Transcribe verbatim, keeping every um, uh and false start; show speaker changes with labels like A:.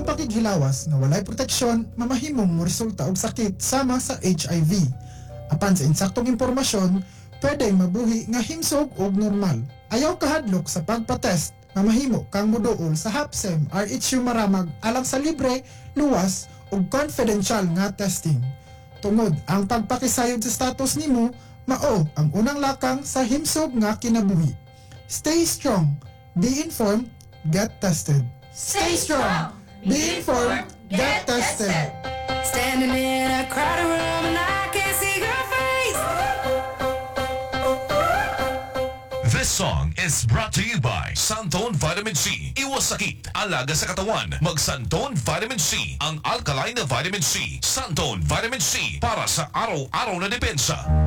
A: pagkighilawas na walay proteksyon mamahimong mo resulta og sakit sama sa H I V. Apan sa insaktong impormasyon, pwede mabuhi nga himsog og normal. Ayaw kahadlok sa pagpatest, mamahimo kang muduol sa HAPSEM R H U maramag alang sa libre, luwas ug confidential nga testing. Tungod ang pagpakisayod sa status nimo, mao ang unang lakang sa himsog nga kinabuhi. Stay strong, be informed, get tested.
B: Stay strong,
A: Be informed, get tested.
B: Standing in a crowded room and I can't see your face.
C: This song is brought to you by Santone Vitamin C. Iwas sakit, alaga sa katawan. Mag Santone Vitamin C, ang alkaline na vitamin C. Santone Vitamin C, para sa araw-araw na depensa.